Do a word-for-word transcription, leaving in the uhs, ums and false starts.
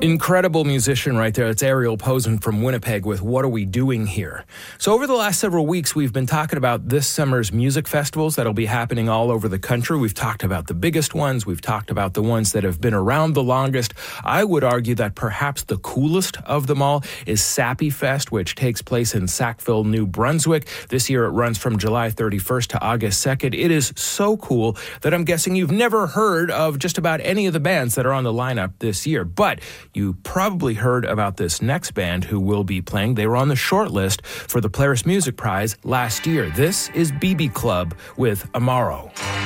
Incredible musician right there. It's Ariel Posen from Winnipeg with What Are We Doing Here? So over the last several weeks, we've been talking about this summer's music festivals that'll be happening all over the country. We've talked about the biggest ones. We've talked about the ones that have been around the longest. I would argue that perhaps the coolest of them all is Sappy Fest, which takes place in Sackville, New Brunswick. This year it runs from July thirty-first to August second. It is so cool that I'm guessing you've never heard of just about any of the bands that are on the lineup this year. But you probably heard about this next band who will be playing. They were on the short list for the Polaris Music Prize last year. This is B B Club with Amaro.